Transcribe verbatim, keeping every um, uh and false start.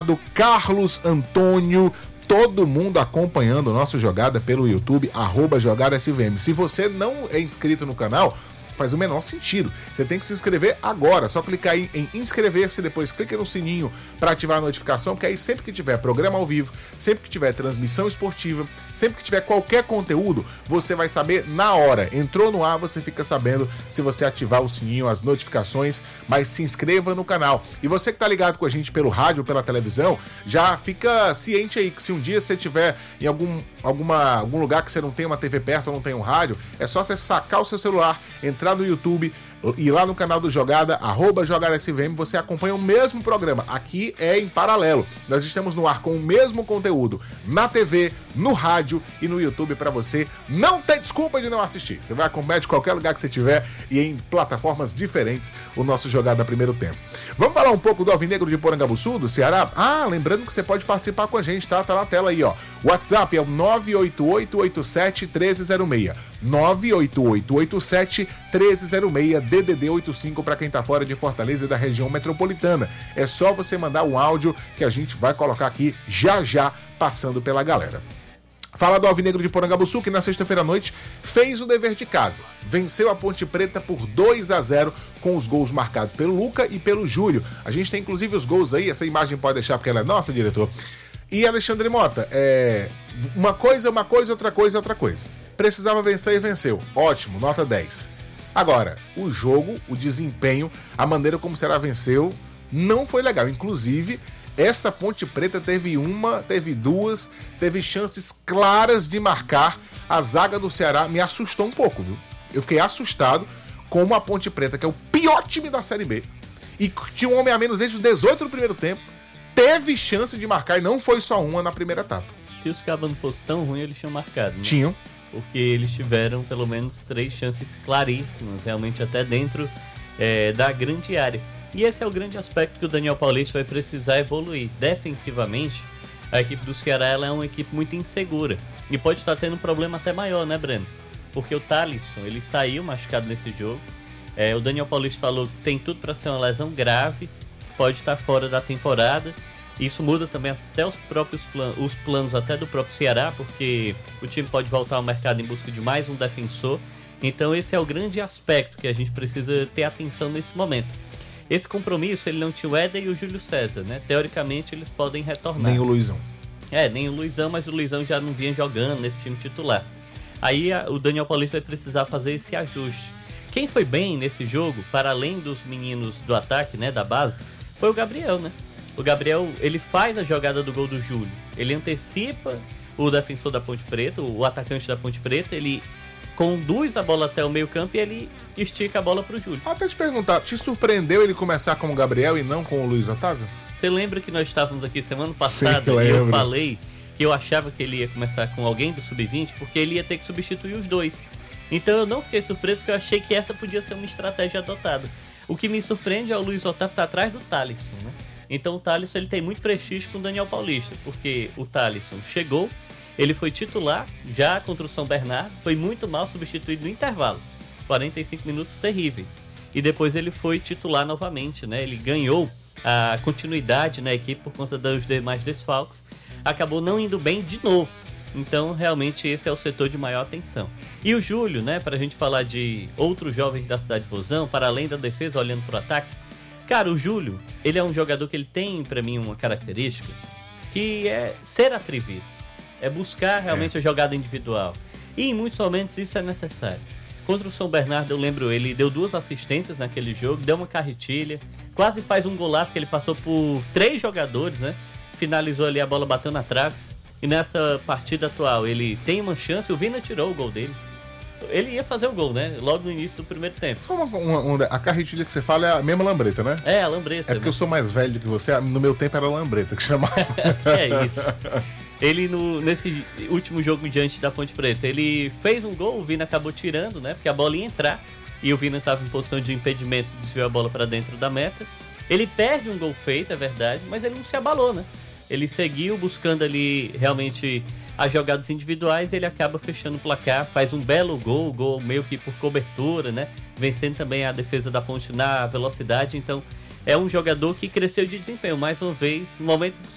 Dourado, Carlos Antônio, todo mundo acompanhando o nosso Jogada pelo YouTube, arroba Jogada S V M. Se você não é inscrito no canal, faz o menor sentido. Você tem que se inscrever agora. Só clicar aí em inscrever-se, depois clica no sininho para ativar a notificação, que aí sempre que tiver programa ao vivo, sempre que tiver transmissão esportiva, sempre que tiver qualquer conteúdo, você vai saber na hora. Entrou no ar, você fica sabendo se você ativar o sininho, as notificações, mas se inscreva no canal. E você que tá ligado com a gente pelo rádio ou pela televisão, já fica ciente aí que se um dia você tiver em algum, alguma, algum lugar que você não tem uma T V perto ou não tem um rádio, é só você sacar o seu celular, entrar no YouTube e lá no canal do Jogada, arroba Jogada S V M, você acompanha o mesmo programa. Aqui é em paralelo. Nós estamos no ar com o mesmo conteúdo na T V, no rádio e no YouTube para você não ter desculpa de não assistir. Você vai acompanhar de qualquer lugar que você tiver e em plataformas diferentes o nosso Jogada Primeiro Tempo. Vamos falar um pouco do Alvinegro de Porangabuçu, do Ceará? Ah, lembrando que você pode participar com a gente, tá? Tá na tela aí, ó. O WhatsApp é o nove oito oito oito sete um três zero seis. nove oito oito oito sete um três zero seis, D D D oitenta e cinco para quem tá fora de Fortaleza e da região metropolitana. É só você mandar um áudio que a gente vai colocar aqui já já, passando pela galera. Fala do Alvinegro de Porangabuçu, que na sexta-feira à noite fez o dever de casa. Venceu a Ponte Preta por dois a zero, com os gols marcados pelo Luca e pelo Júlio. A gente tem inclusive os gols aí, essa imagem pode deixar porque ela é nossa, diretor. E Alexandre Mota, é... uma coisa, uma coisa, outra coisa, outra coisa. Precisava vencer e venceu. Ótimo, nota dez. Agora, o jogo, o desempenho, a maneira como o Ceará venceu, não foi legal. Inclusive, essa Ponte Preta teve uma, teve duas, teve chances claras de marcar. A zaga do Ceará me assustou um pouco, viu? Eu fiquei assustado com a Ponte Preta, que é o pior time da Série B, e tinha um homem a menos desde os dezoito do primeiro tempo, teve chance de marcar e não foi só uma na primeira etapa. Se os cabas não fossem tão ruins, eles tinham marcado, né? Tinham. Porque eles tiveram pelo menos três chances claríssimas, realmente até dentro é, da grande área. E esse é o grande aspecto que o Daniel Paulista vai precisar evoluir. Defensivamente, a equipe do Ceará ela é uma equipe muito insegura. E pode estar tendo um problema até maior, né, Breno? Porque o Thalisson, ele saiu machucado nesse jogo. É, o Daniel Paulista falou que tem tudo para ser uma lesão grave, pode estar fora da temporada. Isso muda também até os próprios planos, os planos até do próprio Ceará, porque o time pode voltar ao mercado em busca de mais um defensor. Então esse é o grande aspecto que a gente precisa ter atenção nesse momento. Esse compromisso, ele não tinha o Éder e o Júlio César, né? Teoricamente eles podem retornar. Nem o Luizão. É, nem o Luizão, mas o Luizão já não vinha jogando nesse time titular. Aí a, o Daniel Paulista vai precisar fazer esse ajuste. Quem foi bem nesse jogo, para além dos meninos do ataque, né, da base, foi o Gabriel, né? O Gabriel, ele faz a jogada do gol do Júlio. Ele antecipa o defensor da Ponte Preta, o atacante da Ponte Preta. Ele conduz a bola até o meio campo e ele estica a bola pro Júlio. Até te perguntar, te surpreendeu ele começar com o Gabriel e não com o Luiz Otávio? Você lembra que nós estávamos aqui semana passada Sim, e eu falei que eu achava que ele ia começar com alguém do sub vinte porque ele ia ter que substituir os dois. Então eu não fiquei surpreso, porque eu achei que essa podia ser uma estratégia adotada. O que me surpreende é o Luiz Otávio estar atrás do Thalisson, né? Então o Thalisson ele tem muito prestígio com o Daniel Paulista, porque o Thalisson chegou, ele foi titular já contra o São Bernardo, foi muito mal substituído no intervalo, quarenta e cinco minutos terríveis, e depois ele foi titular novamente, né? Ele ganhou a continuidade na equipe por conta dos demais desfalques, acabou não indo bem de novo. Então realmente esse é o setor de maior atenção. E o Júlio, né, para a gente falar de outros jovens da cidade de Vozão, para além da defesa olhando para o ataque, cara, o Júlio, ele é um jogador que ele tem, pra mim, uma característica que é ser atrevido. É buscar realmente é. a jogada individual. E em muitos momentos isso é necessário. Contra o São Bernardo, eu lembro, ele deu duas assistências naquele jogo, deu uma carretilha, quase faz um golaço que ele passou por três jogadores, né? Finalizou ali, a bola bateu na trave. E nessa partida atual, ele tem uma chance, o Vina tirou o gol dele. Ele ia fazer o gol, né? Logo no início do primeiro tempo. Uma, uma, uma, a carretilha que você fala é a mesma lambreta, né? É, a lambreta. É porque né? eu sou mais velho do que você. No meu tempo era a lambreta que chamava. É isso. Ele, no, nesse último jogo diante da Ponte Preta, ele fez um gol, o Vina acabou tirando, né? Porque a bola ia entrar e o Vina estava em posição de impedimento, desviou a bola para dentro da meta. Ele perde um gol feito, é verdade, mas ele não se abalou, né? Ele seguiu buscando ali realmente as jogadas individuais, ele acaba fechando o placar, faz um belo gol, gol meio que por cobertura, né? Vencendo também a defesa da Ponte na velocidade. Então é um jogador que cresceu de desempenho. Mais uma vez, no momento que o